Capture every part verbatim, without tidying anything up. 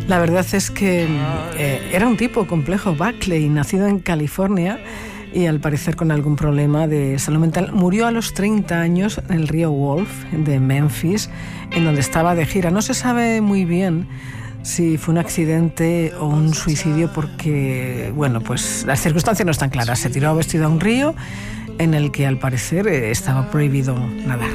La verdad es que eh, era un tipo complejo, Buckley, nacido en California y al parecer con algún problema de salud mental. Murió a los treinta años en el río Wolf de Memphis, en donde estaba de gira. No se sabe muy bien si fue un accidente o un suicidio porque, bueno, pues las circunstancias no están claras. Se tiró vestido a un río en el que al parecer eh, estaba prohibido nadar.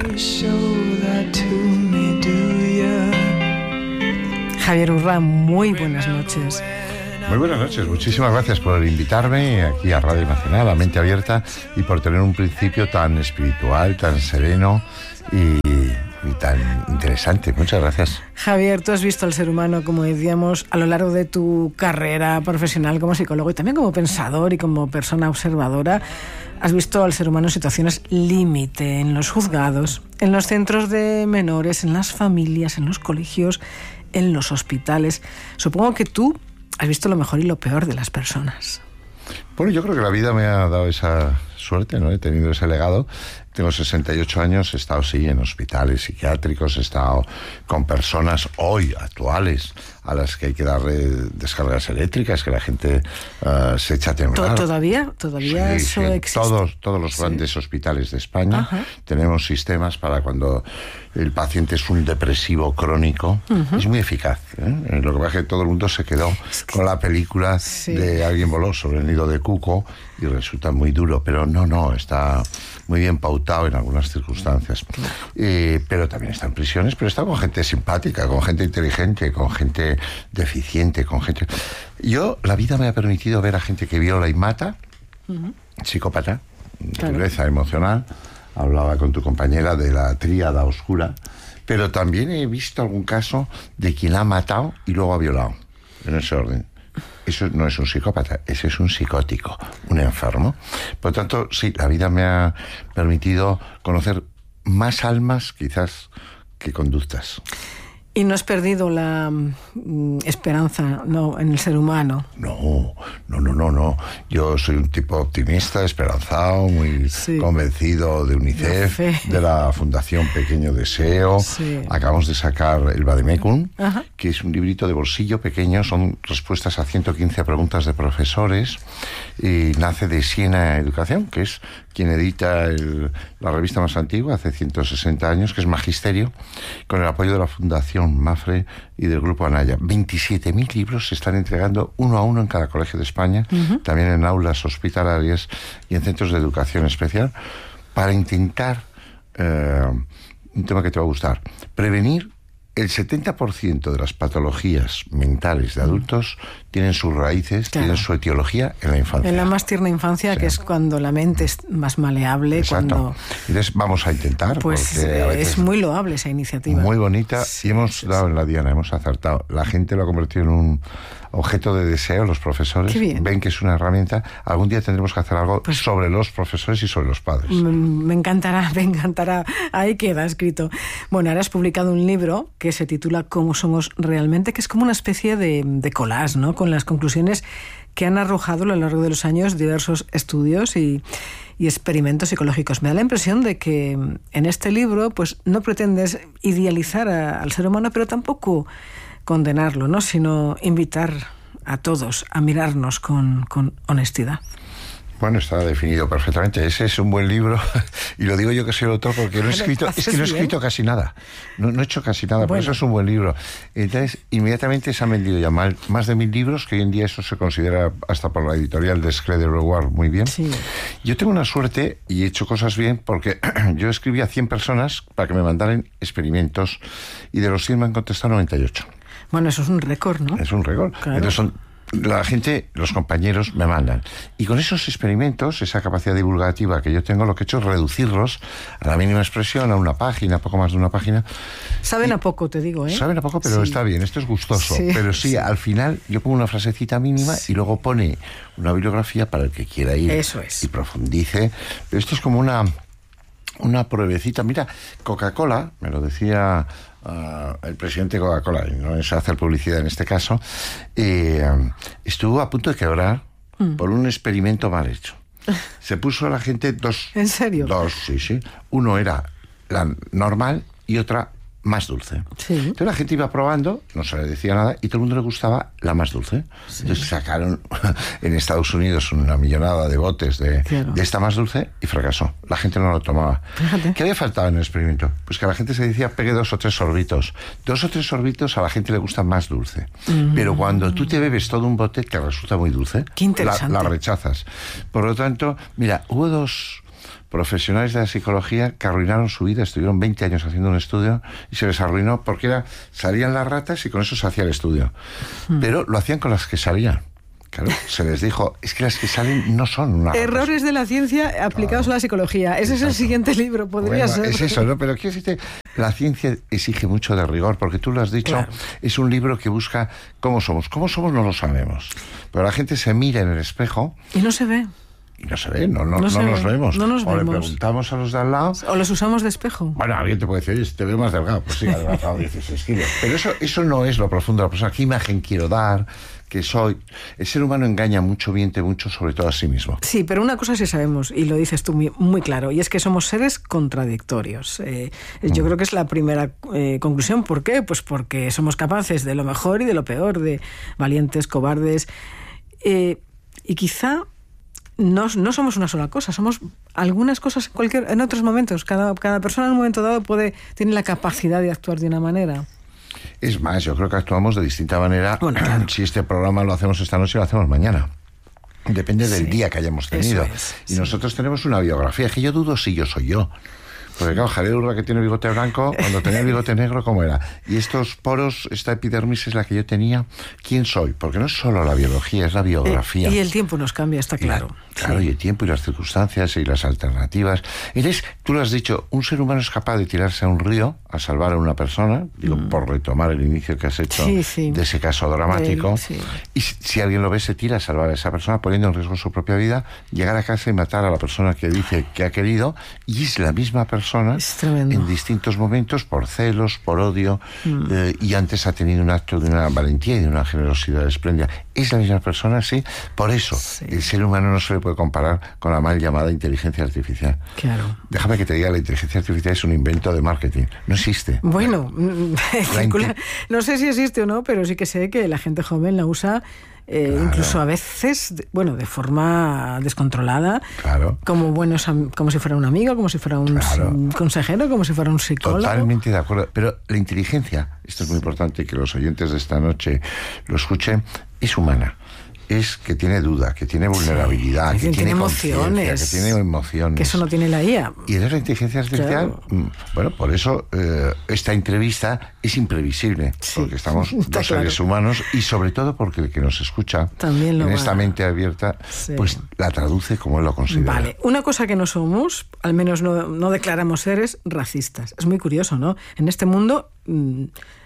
Javier Urra, muy buenas noches. Muy buenas noches, muchísimas gracias por invitarme aquí a Radio Nacional, a Mente Abierta, y por tener un principio tan espiritual, tan sereno y, y tan interesante. Muchas gracias. Javier, tú has visto al ser humano, como decíamos, a lo largo de tu carrera profesional como psicólogo y también como pensador y como persona observadora. Has visto al ser humano en situaciones límite, en los juzgados, en los centros de menores, en las familias, en los colegios, en los hospitales. Supongo que tú has visto lo mejor y lo peor de las personas. Bueno, yo creo que la vida me ha dado esa suerte, ¿no? He tenido ese legado. Tengo sesenta y ocho años, he estado, sí, en hospitales psiquiátricos, he estado con personas hoy, actuales, a las que hay que darle descargas eléctricas, que la gente uh, se echa a temblar. ¿Todavía? ¿Todavía sí, eso sí, existe? Todos, todos los sí. grandes hospitales de España. Ajá. Tenemos sistemas para cuando el paciente es un depresivo crónico. Uh-huh. Es muy eficaz, ¿eh? Lo que pasa es que todo el mundo se quedó es que... con la película sí. de Alguien voló sobre el nido de cuco y resulta muy duro, pero no, no, está muy bien pautado en algunas circunstancias. Eh, pero también está en prisiones, pero está con gente simpática, con gente inteligente, con gente deficiente, con gente... Yo, la vida me ha permitido ver a gente que viola y mata, uh-huh. psicópata, claro. Dureza emocional. Hablaba con tu compañera de la tríada oscura, pero también he visto algún caso de quien ha matado y luego ha violado, en ese orden. Eso no es un psicópata, ese es un psicótico, un enfermo. Por lo tanto, sí, la vida me ha permitido conocer más almas, quizás, que conductas. ¿Y no has perdido la mm, esperanza no, en el ser humano? No, no, no, no, no. Yo soy un tipo optimista, esperanzado, muy sí. convencido de UNICEF, de, de la Fundación Pequeño Deseo. Sí. Acabamos de sacar el Vademecum, Ajá. que es un librito de bolsillo pequeño, son respuestas a ciento quince preguntas de profesores, y nace de Siena Educación, que es quien edita el, la revista más antigua, hace ciento sesenta años, que es Magisterio, con el apoyo de la Fundación Mafre y del Grupo Anaya. veintisiete mil libros se están entregando uno a uno en cada colegio de España, uh-huh. también en aulas hospitalarias y en centros de educación especial, para intentar, eh, un tema que te va a gustar, prevenir. El setenta por ciento de las patologías mentales de adultos mm. tienen sus raíces, claro. tienen su etiología en la infancia. En la más tierna infancia, sí. que es cuando la mente es más maleable. Exacto. Cuando... Entonces vamos a intentar. Pues porque es muy loable esa iniciativa. Muy bonita, sí, y hemos sí, dado sí. en la diana, hemos acertado. La gente lo ha convertido en un objeto de deseo, los profesores ven que es una herramienta. Algún día tendremos que hacer algo pues, sobre los profesores y sobre los padres. Me encantará, me encantará. Ahí queda escrito. Bueno, ahora has publicado un libro que se titula Cómo somos realmente, que es como una especie de, de collage, ¿no? Con las conclusiones que han arrojado a lo largo de los años diversos estudios y, y experimentos psicológicos. Me da la impresión de que en este libro pues no pretendes idealizar a, al ser humano, pero tampoco condenarlo, ¿no? Sino invitar a todos a mirarnos con, con honestidad. Bueno, está definido perfectamente. Ese es un buen libro, y lo digo yo que soy el autor porque no he escrito, es que no he escrito casi nada. No, no he hecho casi nada, bueno. Por eso es un buen libro. Entonces, inmediatamente se han vendido ya mal, más de mil libros, que hoy en día eso se considera hasta por la editorial de Schröder Reward muy bien. Sí. Yo tengo una suerte y he hecho cosas bien porque yo escribí a cien personas para que me mandaran experimentos y de los cien me han contestado noventa y ocho. Bueno, eso es un récord, ¿no? Es un récord. Claro. Entonces son... La gente, los compañeros me mandan. Y con esos experimentos, esa capacidad divulgativa que yo tengo, lo que he hecho es reducirlos a la mínima expresión, a una página, poco más de una página. Saben y, a poco, te digo, ¿eh? Saben a poco, pero sí. está bien, esto es gustoso. Sí, pero sí, sí, al final yo pongo una frasecita mínima sí. y luego pone una bibliografía para el que quiera ir. Eso es. Y profundice. Pero esto es como una, una pruebecita. Mira, Coca-Cola, me lo decía... Uh, el presidente de Coca-Cola, y no es hacer publicidad en este caso, eh, estuvo a punto de quebrar mm. por un experimento mal hecho. Se puso a la gente dos... ¿En serio? Dos, sí, sí. Uno era la normal y otra más dulce. Sí. Entonces la gente iba probando, no se le decía nada, y todo el mundo le gustaba la más dulce. Sí. Entonces sacaron en Estados Unidos una millonada de botes de, claro. de esta más dulce y fracasó. La gente no lo tomaba. Fíjate. ¿Qué había faltado en el experimento? Pues que a la gente se decía, pegue dos o tres sorbitos. Dos o tres sorbitos a la gente le gusta más dulce. Mm. Pero cuando tú te bebes todo un bote que resulta muy dulce, Qué interesante. La, la rechazas. Por lo tanto, mira, hubo dos profesionales de la psicología que arruinaron su vida, estuvieron veinte años haciendo un estudio y se les arruinó porque era, salían las ratas y con eso se hacía el estudio. Hmm. Pero lo hacían con las que salían. Claro, se les dijo, es que las que salen no son una... Errores ratas. De la ciencia aplicados claro. a la psicología. Ese Exacto. es el siguiente libro, podría bueno, ser. Es eso, ¿no? Pero quiero decirte, la ciencia exige mucho de rigor, porque tú lo has dicho, claro. es un libro que busca cómo somos. Cómo somos no lo sabemos. Pero la gente se mira en el espejo... Y no se ve. Y no se ve, no, no, no, no nos ve. vemos. No nos o vemos. Le preguntamos a los de al lado. O los usamos de espejo. Bueno, alguien te puede decir, oye, te veo más delgado. Pues sí, adelgazado dieciséis kilos. Pero eso, eso no es lo profundo de la persona. ¿Qué imagen quiero dar? ¿Qué soy? El ser humano engaña mucho, miente mucho, sobre todo a sí mismo. Sí, pero una cosa sí sabemos, y lo dices tú muy, muy claro, y es que somos seres contradictorios. Eh, yo mm. creo que es la primera eh, conclusión. ¿Por qué? Pues porque somos capaces de lo mejor y de lo peor, de valientes, cobardes. Eh, y quizá... No, no somos una sola cosa, somos algunas cosas en, cualquier, en otros momentos. Cada, cada persona en un momento dado puede tiene la capacidad de actuar de una manera. Es más, yo creo que actuamos de distinta manera. Bueno, claro. Si este programa lo hacemos esta noche, lo hacemos mañana. Depende del sí, día que hayamos tenido. Es, y sí. nosotros tenemos una biografía, que yo dudo si yo soy yo. Porque claro, Jalil Urra, que tiene bigote blanco, cuando tenía el bigote negro, ¿cómo era? Y estos poros, esta epidermis es la que yo tenía. ¿Quién soy? Porque no es solo la biología, es la biografía. Eh, y el tiempo nos cambia, está claro. Y, claro, sí. y el tiempo y las circunstancias y las alternativas. Eres, tú lo has dicho, un ser humano es capaz de tirarse a un río a salvar a una persona, digo, mm. por retomar el inicio que has hecho sí, sí. de ese caso dramático. Sí, sí. Y si, si alguien lo ve, se tira a salvar a esa persona, poniendo en riesgo su propia vida, llegar a casa y matar a la persona que dice que ha querido, y es la misma persona en distintos momentos, por celos, por odio, mm. eh, y antes ha tenido un acto de una valentía y de una generosidad espléndida. Es la misma persona, sí. Por eso, sí. el ser humano no se le puede comparar con la mal llamada inteligencia artificial. Claro. Déjame que te diga, la inteligencia artificial es un invento de marketing. No existe. Bueno, inte- no sé si existe o no, pero sí que sé que la gente joven la usa eh, claro. incluso a veces, bueno, de forma descontrolada, claro. como buenos, como si fuera un amigo, como si fuera un claro. consejero, como si fuera un psicólogo. Totalmente de acuerdo. Pero la inteligencia, esto es muy importante que los oyentes de esta noche lo escuchen, es humana. Es que tiene duda, que tiene vulnerabilidad, sí, que, que tiene emociones, que tiene emociones. Que eso no tiene la I A. Y de la inteligencia artificial, claro. bueno, por eso eh, esta entrevista es imprevisible, sí, porque estamos dos claro. seres humanos y sobre todo porque el que nos escucha también lo en va. esta mente abierta, sí. pues la traduce como él lo considera. Vale, una cosa que no somos, al menos no, no declaramos seres racistas. Es muy curioso, ¿no? En este mundo... Mmm,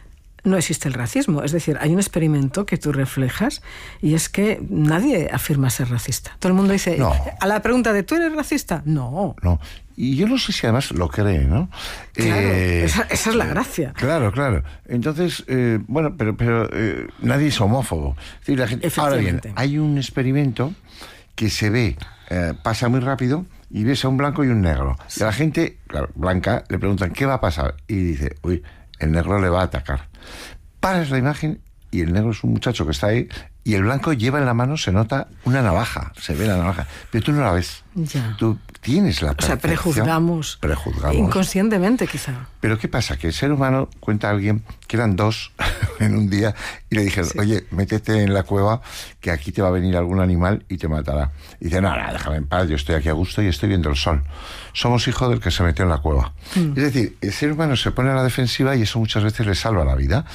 no existe el racismo. Es decir, hay un experimento que tú reflejas y es que nadie afirma ser racista. Todo el mundo dice, no. a la pregunta de ¿tú eres racista? No. No. Y yo no sé si además lo cree, ¿no? Claro, eh, esa, esa es la gracia. Claro, claro. Entonces, eh, bueno, pero, pero eh, nadie es homófobo. Es decir, la gente, ahora bien, hay un experimento que se ve, eh, pasa muy rápido y ves a un blanco y un negro. Sí. Y a la gente, claro, blanca, le preguntan, ¿qué va a pasar? Y dice, uy, el negro le va a atacar. Paras la imagen y el negro es un muchacho que está ahí y el blanco lleva en la mano, se nota una navaja, se ve la navaja, pero tú no la ves. Ya. Tú tienes la percepción. O sea, prejuzgamos. Prejuzgamos. Inconscientemente, quizá. Pero ¿qué pasa? Que el ser humano, cuenta a alguien, que eran dos en un día y le dijeron, sí. oye, métete en la cueva que aquí te va a venir algún animal y te matará. Y dice, no, no, déjame en paz, yo estoy aquí a gusto y estoy viendo el sol. Somos hijos del que se metió en la cueva. Mm. Es decir, el ser humano se pone a la defensiva y eso muchas veces le salva la vida.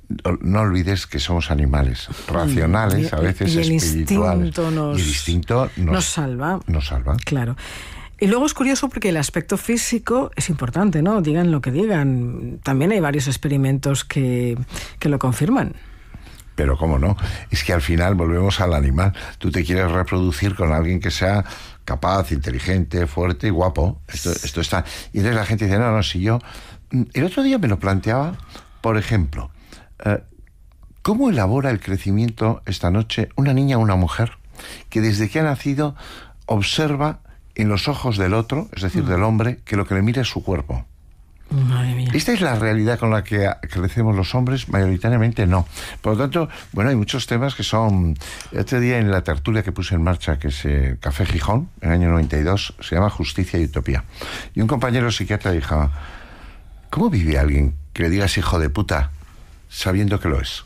No olvides que somos animales racionales, y, a veces y el espirituales. Instinto nos, y el instinto nos, nos salva. Nos salva. Claro. Y luego es curioso porque el aspecto físico es importante, ¿no? Digan lo que digan. También hay varios experimentos que, que lo confirman. Pero cómo no, es que al final volvemos al animal. Tú te quieres reproducir con alguien que sea capaz, inteligente, fuerte y guapo. Esto, esto está. Y entonces la gente dice, no, no, si yo... El otro día me lo planteaba, por ejemplo, eh, ¿cómo elabora el crecimiento esta noche una niña o una mujer que desde que ha nacido observa en los ojos del otro, es decir, mm. del hombre, que lo que le mira es su cuerpo? Madre mía. ¿Esta es la realidad con la que crecemos los hombres? Mayoritariamente no. Por lo tanto, bueno, hay muchos temas que son... El otro día en la tertulia que puse en marcha, que es eh, Café Gijón, en el año noventa y dos, se llama Justicia y Utopía. Y un compañero psiquiatra dijo, ¿cómo vive alguien que le digas hijo de puta sabiendo que lo es?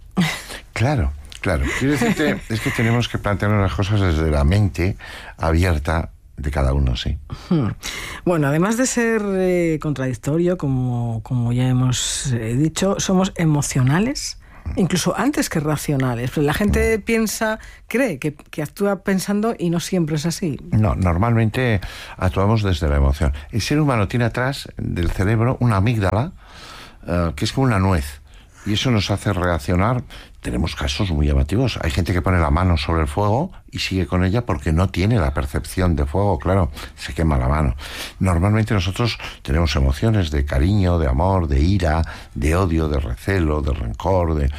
Claro, claro. Quiero decirte, es que tenemos que plantearnos las cosas desde la mente abierta de cada uno, sí. Bueno, además de ser eh, contradictorio, como, como ya hemos eh, dicho, somos emocionales, incluso antes que racionales. Pero la gente piensa, cree que, que actúa pensando y no siempre es así. No, normalmente actuamos desde la emoción. El ser humano tiene atrás del cerebro una amígdala uh, que es como una nuez. Y eso nos hace reaccionar. Tenemos casos muy llamativos. Hay gente que pone la mano sobre el fuego y sigue con ella porque no tiene la percepción de fuego. Claro, se quema la mano. Normalmente nosotros tenemos emociones de cariño, de amor, de ira, de odio, de recelo, de rencor, de...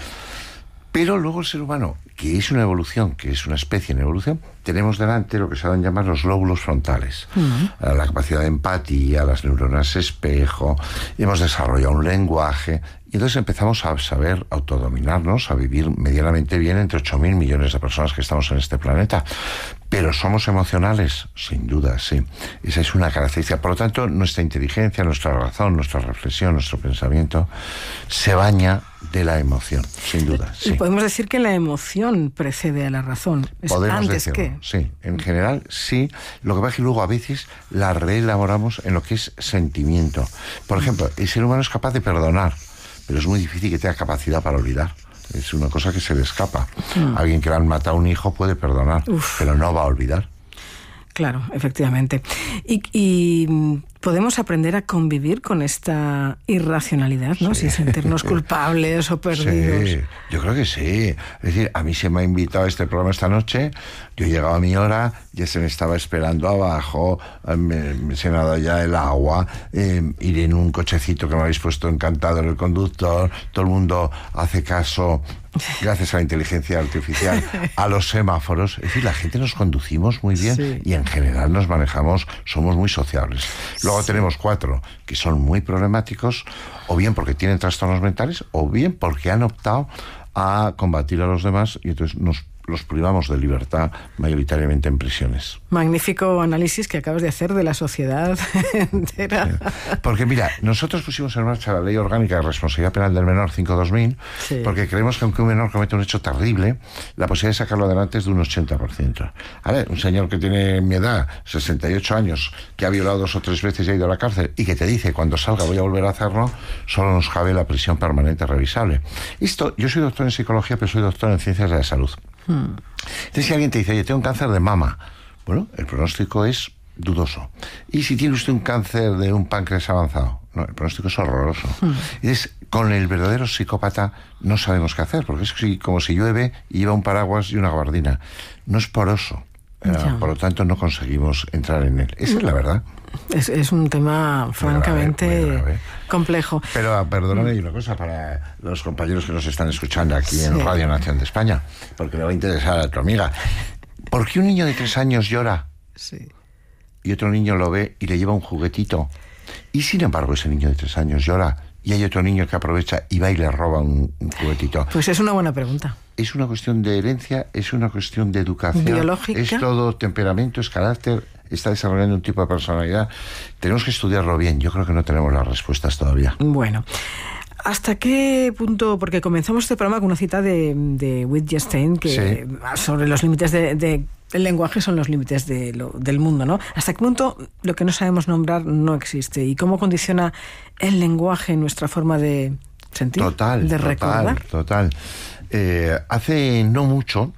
Pero luego el ser humano, que es una evolución, que es una especie en evolución, tenemos delante lo que se van a llamar los lóbulos frontales. Uh-huh. La capacidad de empatía, las neuronas espejo, hemos desarrollado un lenguaje, y entonces empezamos a saber autodominarnos, a vivir medianamente bien entre ocho mil millones de personas que estamos en este planeta. Pero somos emocionales, sin duda, sí. Esa es una característica. Por lo tanto, nuestra inteligencia, nuestra razón, nuestra reflexión, nuestro pensamiento se baña de la emoción, sin duda. Sí. Y podemos decir que la emoción precede a la razón. Es Podemos antes decirlo, que... sí. En general, sí. Lo que pasa es que luego a veces la reelaboramos en lo que es sentimiento. Por ejemplo, el ser humano es capaz de perdonar, pero es muy difícil que tenga capacidad para olvidar. Es una cosa que se le escapa. Mm. Alguien que le han matado a un hijo puede perdonar, Uf. pero no va a olvidar. Claro, efectivamente. Y, y podemos aprender a convivir con esta irracionalidad, ¿no? Sí. Sin sentirnos culpables o perdidos. Sí, yo creo que sí. Es decir, a mí se me ha invitado a este programa esta noche, yo he llegado a mi hora, ya se me estaba esperando abajo, me, me se me ha dado ya el agua, eh, iré en un cochecito que me habéis puesto encantado en el conductor, todo el mundo hace caso, gracias a la inteligencia artificial, a los semáforos. Es decir, la gente nos conducimos muy bien, sí. Y en general nos manejamos, somos muy sociables. Luego sí. Tenemos cuatro que son muy problemáticos, o bien porque tienen trastornos mentales, o bien porque han optado a combatir a los demás y entonces nos los privamos de libertad mayoritariamente en prisiones. Magnífico análisis que acabas de hacer de la sociedad entera. Sí. Porque mira, nosotros pusimos en marcha la Ley Orgánica de Responsabilidad Penal del Menor cinco barra dos mil, sí. Porque creemos que aunque un menor comete un hecho terrible, la posibilidad de sacarlo adelante es de un ochenta por ciento. A ver, un señor que tiene mi edad, sesenta y ocho años, que ha violado dos o tres veces y ha ido a la cárcel y que te dice cuando salga voy a volver a hacerlo, solo nos cabe la prisión permanente revisable. Esto, yo soy doctor en psicología, pero soy doctor en ciencias de la salud. Hmm. Entonces, si alguien te dice, oye, tengo un cáncer de mama, bueno, el pronóstico es dudoso. Y si tiene usted un cáncer de un páncreas avanzado, no, el pronóstico es horroroso. Hmm. Entonces, con el verdadero psicópata no sabemos qué hacer, porque es como si llueve y lleva un paraguas y una gabardina. No es poroso. Uh, por lo tanto, no conseguimos entrar en él. Esa es la verdad. Es, es un tema muy francamente grave, muy grave. complejo. Pero perdóname, hay una cosa para los compañeros que nos están escuchando aquí sí. en Radio Nación de España, porque le va a interesar a tu amiga. ¿Por qué un niño de tres años llora? Sí. Y otro niño lo ve y le lleva un juguetito. Y sin embargo, ese niño de tres años llora y hay otro niño que aprovecha y va y le roba un, un juguetito. Pues es una buena pregunta. Es una cuestión de herencia, es una cuestión de educación. Biológica. Es todo temperamento, es carácter, está desarrollando un tipo de personalidad. Tenemos que estudiarlo bien. Yo creo que no tenemos las respuestas todavía. Bueno, ¿hasta qué punto? Porque comenzamos este programa con una cita de, de Wittgenstein que sí. sobre los límites de, de el lenguaje son los límites de lo, del mundo, ¿no? ¿Hasta qué punto lo que no sabemos nombrar no existe? ¿Y cómo condiciona el lenguaje nuestra forma de sentir? Total, de total, recordar. total. Eh, hace no mucho,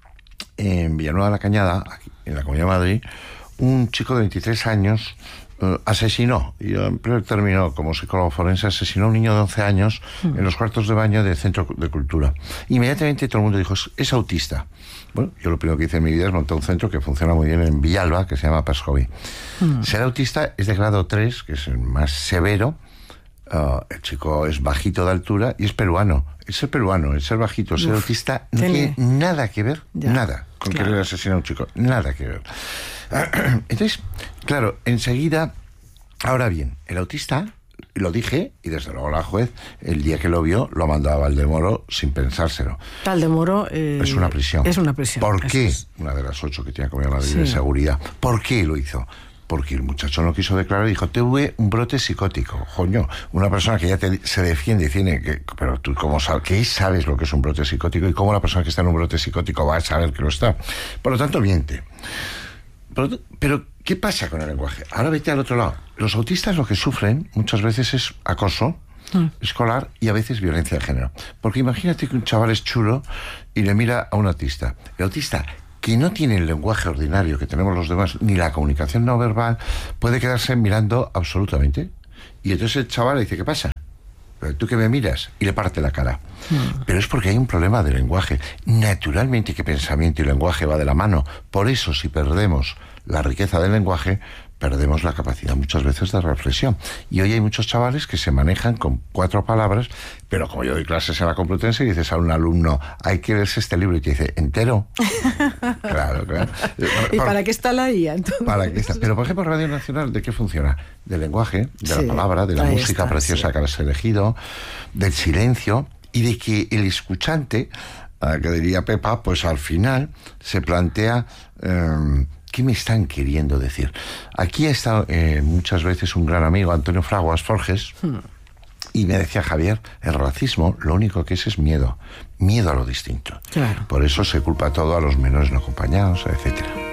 en Villanueva de la Cañada, aquí, en la Comunidad de Madrid, un chico de veintitrés años uh, asesinó, y yo en primer término como psicólogo forense, asesinó a un niño de once años mm. en los cuartos de baño del Centro de Cultura. Inmediatamente todo el mundo dijo, es, es autista. Bueno, yo lo primero que hice en mi vida es montar un centro que funciona muy bien en Villalba, que se llama Pascovi. Mm. Ser autista es de grado tres, que es el más severo. Uh, el chico es bajito de altura y es peruano. Es ser peruano, es ser bajito, ser Uf, autista no tiene nada que ver, ya, nada, con claro. querer asesinar a un chico, nada que ver. Entonces, claro, enseguida, ahora bien, el autista y lo dije, y desde luego la juez, el día que lo vio, lo mandó a Valdemoro sin pensárselo. Valdemoro eh, es una prisión. Es una prisión. ¿Por qué? Es... Una de las ocho que tiene Comunidad de Madrid sí. de seguridad. ¿Por qué lo hizo? Porque el muchacho no quiso declarar y dijo, tuve un brote psicótico. Coño, una persona que ya te, se defiende y tiene que... Pero tú, ¿cómo sabes, ¿qué sabes lo que es un brote psicótico? ¿Y cómo la persona que está en un brote psicótico va a saber que lo está? Por lo tanto, miente. Pero, pero, ¿qué pasa con el lenguaje? Ahora vete al otro lado. Los autistas lo que sufren muchas veces es acoso mm. escolar y a veces violencia de género. Porque imagínate que un chaval es chulo y le mira a un autista. El autista... que no tiene el lenguaje ordinario que tenemos los demás, ni la comunicación no verbal, puede quedarse mirando absolutamente. Y entonces el chaval le dice, ¿qué pasa? ¿Tú que me miras? Y le parte la cara. Mm. Pero es porque hay un problema de lenguaje. Naturalmente que pensamiento y lenguaje va de la mano. Por eso, si perdemos la riqueza del lenguaje, perdemos la capacidad muchas veces de reflexión. Y hoy hay muchos chavales que se manejan con cuatro palabras, pero como yo doy clases en la Complutense y dices a un alumno, hay que leerse este libro, y te dice, ¿entero? Claro, claro. ¿Y por, para qué está la I A, entonces? Para qué está. Pero, por ejemplo, Radio Nacional, ¿de qué funciona? Del lenguaje, de sí, la palabra, de la música está, preciosa sí. que has elegido, del silencio, y de que el escuchante, que diría Pepa, pues al final se plantea... Eh, ¿qué me están queriendo decir? Aquí ha estado eh, muchas veces un gran amigo, Antonio Fraguas Forges, hmm. y me decía, Javier, el racismo lo único que es es miedo, miedo a lo distinto. Claro. Por eso se culpa todo a los menores no acompañados, etcétera.